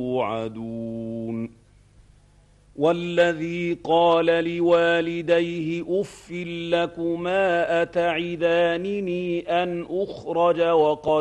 توعدون والذي قال لوالديه أف لكما أتعدانني أن أخرج وقد